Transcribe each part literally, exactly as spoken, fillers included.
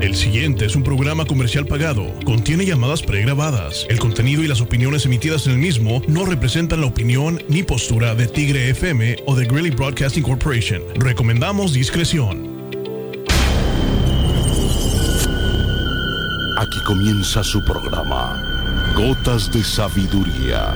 El siguiente es un programa comercial pagado. Contiene llamadas pregrabadas. El contenido y las opiniones emitidas en el mismo no representan la opinión ni postura de Tigre F M o de Greeley Broadcasting Corporation. Recomendamos discreción. Aquí comienza su programa, Gotas de Sabiduría.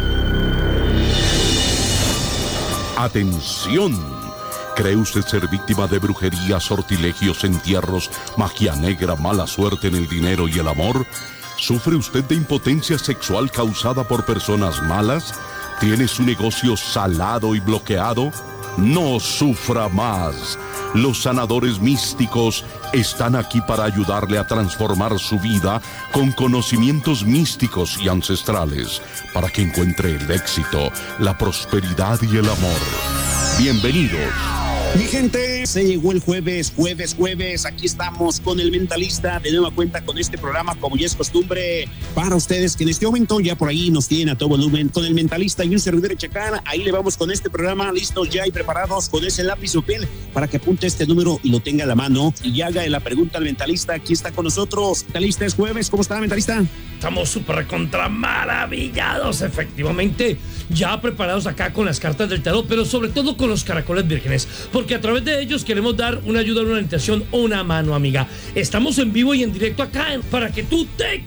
Atención. ¿Cree usted ser víctima de brujería, sortilegios, entierros, magia negra, mala suerte en el dinero y el amor? ¿Sufre usted de impotencia sexual causada por personas malas? ¿Tiene su negocio salado y bloqueado? No sufra más. Los sanadores místicos están aquí para ayudarle a transformar su vida con conocimientos místicos y ancestrales para que encuentre el éxito, la prosperidad y el amor. Bienvenidos. Mi gente, se llegó el jueves, jueves, jueves, aquí estamos con el Mentalista, de nueva cuenta con este programa, como ya es costumbre, para ustedes que en este momento ya por ahí nos tienen a todo volumen, con el Mentalista y un servidor de Chacán. Ahí le vamos con este programa, listos ya y preparados con ese lápiz o piel, para que apunte este número y lo tenga a la mano, y haga la pregunta al Mentalista. Aquí está con nosotros, Mentalista, es jueves, ¿cómo está, Mentalista? Estamos súper contra maravillados, efectivamente, ya preparados acá con las cartas del tarot, pero sobre todo con los caracoles vírgenes, porque a través de ellos queremos dar una ayuda, una orientación o una mano, amiga. Estamos en vivo y en directo acá para que tú te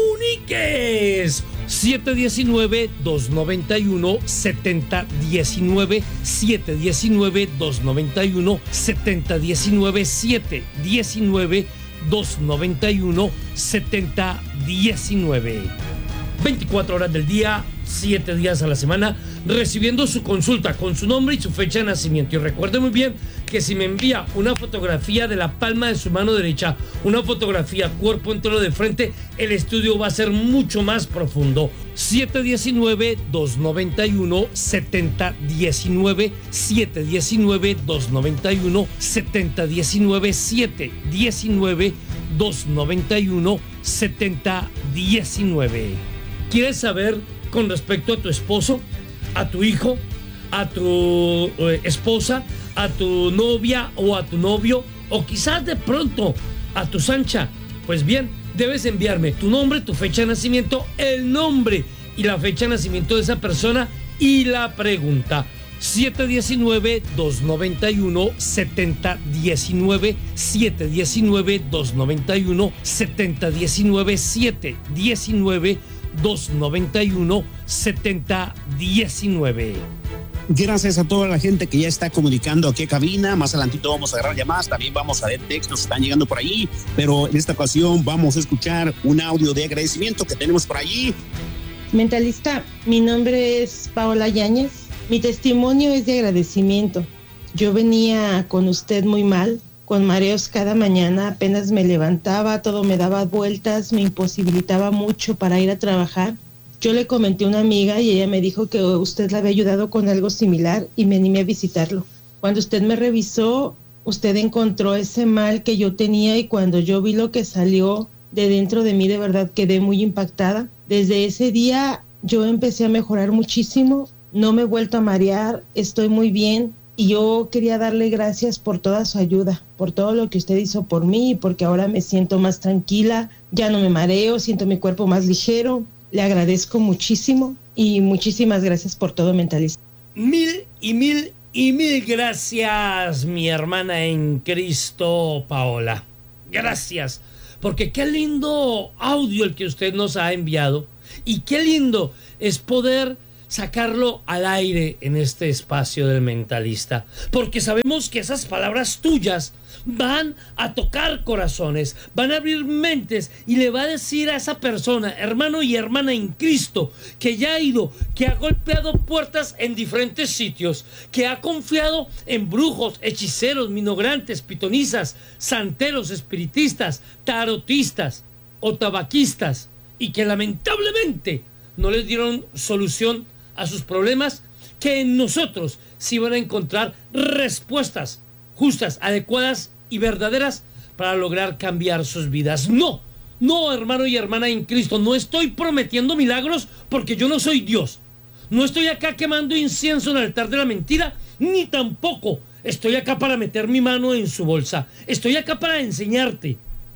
comuniques. siete uno nueve, dos nueve uno, siete cero uno nueve, siete uno nueve, dos nueve uno, siete cero uno nueve, siete uno nueve, dos nueve uno, siete cero uno nueve. veinticuatro horas del día, siete días a la semana, recibiendo su consulta con su nombre y su fecha de nacimiento. Y recuerde muy bien que si me envía una fotografía de la palma de su mano derecha, una fotografía cuerpo entero de frente, el estudio va a ser mucho más profundo. siete uno nueve, dos nueve uno, siete cero uno nueve, siete uno nueve, dos nueve uno, siete cero uno nueve, siete uno nueve, dos nueve uno, siete cero uno nueve. ¿Quieres saber con respecto a tu esposo, a tu hijo, a tu eh, esposa, a tu novia o a tu novio, o quizás de pronto a tu sancha? Pues bien, debes enviarme tu nombre, tu fecha de nacimiento, el nombre y la fecha de nacimiento de esa persona y la pregunta. siete uno nueve, dos nueve uno, siete cero uno nueve, siete uno nueve, dos nueve uno, siete cero uno nueve, siete uno nueve, dos nueve uno, siete cero uno nueve. Gracias a toda la gente que ya está comunicando aquí a cabina. Más adelantito vamos a agarrar llamadas, también vamos a ver textos que están llegando por ahí, pero en esta ocasión vamos a escuchar un audio de agradecimiento que tenemos por allí. Mentalista, mi nombre es Paola Yáñez. Mi testimonio es de agradecimiento. Yo venía con usted muy mal, con mareos cada mañana, apenas me levantaba, todo me daba vueltas, me imposibilitaba mucho para ir a trabajar. Yo le comenté a una amiga y ella me dijo que usted la había ayudado con algo similar y me animé a visitarlo. Cuando usted me revisó, usted encontró ese mal que yo tenía y cuando yo vi lo que salió de dentro de mí, de verdad quedé muy impactada. Desde ese día yo empecé a mejorar muchísimo, no me he vuelto a marear, estoy muy bien. Y yo quería darle gracias por toda su ayuda, por todo lo que usted hizo por mí, porque ahora me siento más tranquila, ya no me mareo, siento mi cuerpo más ligero. Le agradezco muchísimo y muchísimas gracias por todo, Mentalista. Mil y mil y mil gracias, mi hermana en Cristo, Paola. Gracias, porque qué lindo audio el que usted nos ha enviado y qué lindo es poder sacarlo al aire en este espacio del Mentalista, porque sabemos que esas palabras tuyas van a tocar corazones, van a abrir mentes y le va a decir a esa persona, hermano y hermana en Cristo, que ya ha ido, que ha golpeado puertas en diferentes sitios, que ha confiado en brujos, hechiceros, minograntes, pitonizas, santeros, espiritistas, tarotistas o tabaquistas, y que lamentablemente no les dieron solución a sus problemas, que en nosotros sí van a encontrar respuestas justas, adecuadas y verdaderas para lograr cambiar sus vidas. No, no, hermano y hermana en Cristo, no estoy prometiendo milagros porque yo no soy Dios. No estoy acá quemando incienso en el altar de la mentira, ni tampoco estoy acá para meter mi mano en su bolsa. Estoy acá para enseñarte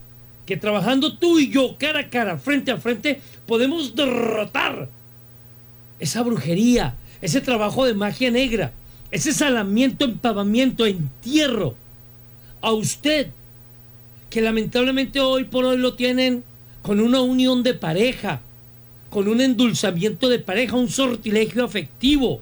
que trabajando tú y yo cara a cara, frente a frente, podemos derrotar esa brujería, ese trabajo de magia negra, ese salamiento, empavamiento, entierro. A usted, que lamentablemente hoy por hoy lo tienen con una unión de pareja, con un endulzamiento de pareja, un sortilegio afectivo,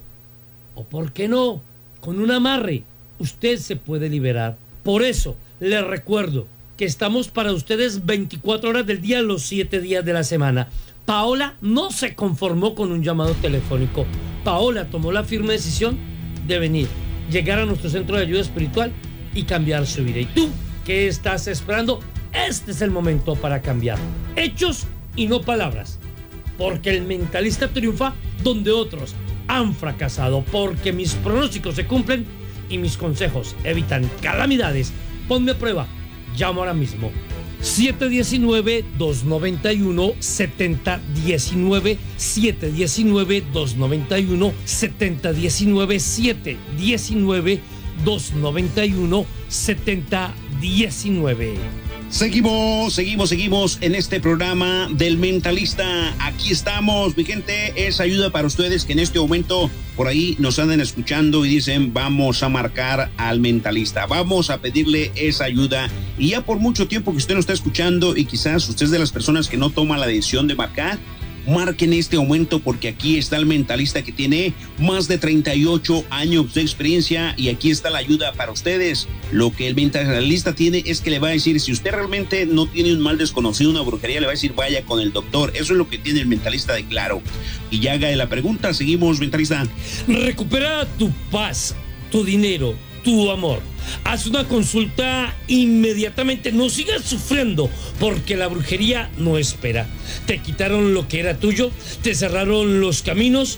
o por qué no, con un amarre, usted se puede liberar. Por eso le recuerdo que estamos para ustedes veinticuatro horas del día, los siete días de la semana. Paola no se conformó con un llamado telefónico. Paola tomó la firme decisión de venir, llegar a nuestro centro de ayuda espiritual y cambiar su vida. ¿Y tú qué estás esperando? Este es el momento para cambiar. Hechos y no palabras. Porque el mentalista triunfa donde otros han fracasado. Porque mis pronósticos se cumplen y mis consejos evitan calamidades. Ponme a prueba. Llamo ahora mismo. siete uno nueve, dos nueve uno, siete cero uno nueve, siete uno nueve, dos nueve uno, siete cero uno nueve, siete uno nueve, dos nueve uno, siete cero uno nueve. Seguimos, seguimos, seguimos en este programa del Mentalista. Aquí estamos, mi gente. Es ayuda para ustedes que en este momento por ahí nos andan escuchando y dicen: vamos a marcar al Mentalista, vamos a pedirle esa ayuda. Y ya por mucho tiempo que usted nos está escuchando y quizás usted es de las personas que no toma la decisión de marcar, marque en este momento, porque aquí está el Mentalista que tiene más de treinta y ocho años de experiencia y aquí está la ayuda para ustedes. Lo que el Mentalista tiene es que le va a decir, si usted realmente no tiene un mal desconocido, una brujería, le va a decir vaya con el doctor. Eso es lo que tiene el Mentalista de claro. Y ya haga la pregunta. Seguimos, Mentalista. Recupera tu paz, tu dinero, tu amor. Haz una consulta inmediatamente. No sigas sufriendo, porque la brujería no espera. Te quitaron lo que era tuyo, te cerraron los caminos,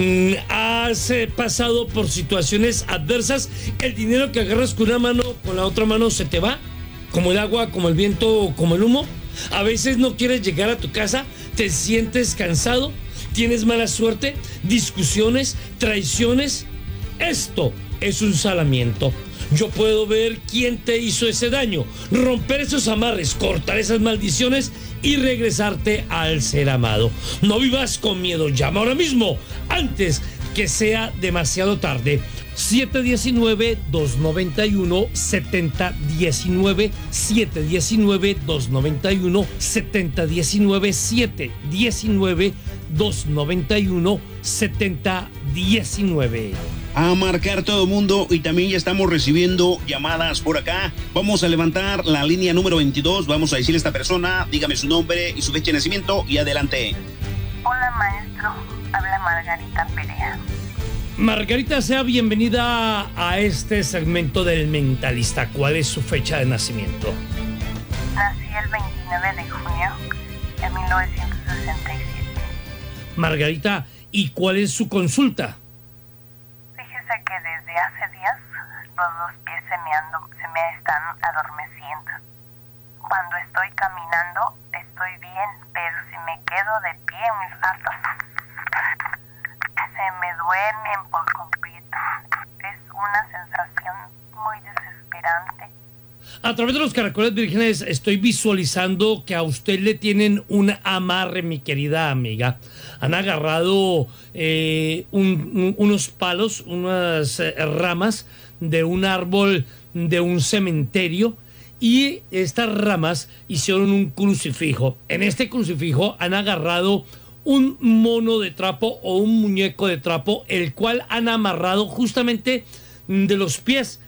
has pasado por situaciones adversas. El dinero que agarras con una mano, con la otra mano se te va, como el agua, como el viento, como el humo. A veces no quieres llegar a tu casa, te sientes cansado, tienes mala suerte, discusiones, traiciones. Esto es un salamiento. Yo puedo ver quién te hizo ese daño, romper esos amarres, cortar esas maldiciones y regresarte al ser amado. No vivas con miedo, llama ahora mismo, antes que sea demasiado tarde. siete uno nueve, dos nueve uno, siete cero uno nueve, siete uno nueve, dos nueve uno, siete cero uno nueve, siete uno nueve, dos nueve uno, siete cero uno nueve. A marcar todo mundo, y también ya estamos recibiendo llamadas por acá. Vamos a levantar la línea número veintidós. Vamos a decirle a esta persona, dígame su nombre y su fecha de nacimiento y adelante. Hola, maestro, habla Margarita Perea. Margarita, sea bienvenida a este segmento del Mentalista. ¿Cuál es su fecha de nacimiento? Nací el veintinueve de junio de mil novecientos sesenta y siete. Margarita, ¿y cuál es su consulta? Fíjese que desde hace días los dos pies se me, ando, se me están adormeciendo. Cuando estoy caminando estoy bien, pero si me quedo de pie un rato, se me duermen por completo. Es una sensación muy desesperante. A través de los caracoles vírgenes estoy visualizando que a usted le tienen un amarre, mi querida amiga. Han agarrado eh, un, un, unos palos, unas eh, ramas de un árbol de un cementerio, y estas ramas hicieron un crucifijo. En este crucifijo han agarrado un mono de trapo o un muñeco de trapo, el cual han amarrado justamente de los pies